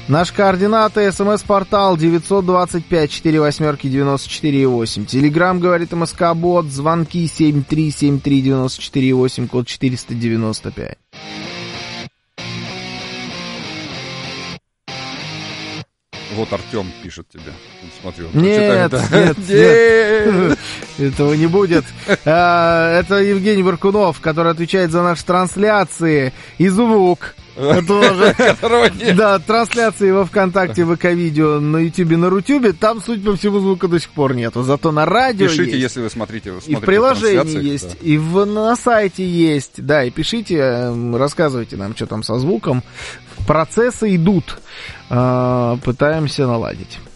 Наши координаты: СМС-портал 925-48-94-8. Телеграм, говорит МСК-бот. Звонки 7373-94-8, код 495. Вот Артем пишет тебе. Смотрю. Нет, этого не будет. Это Евгений Баркунов, который отвечает за наши трансляции и звук. Да, трансляции во ВКонтакте, ВК-видео, на Ютубе, на Рутюбе. Там, судя по всему, звука до сих пор нету. Зато на радио пишите, есть. если вы смотрите и в приложении есть, да. И на сайте есть. Да, и пишите, рассказывайте нам, что там со звуком. Процессы идут. Пытаемся наладить.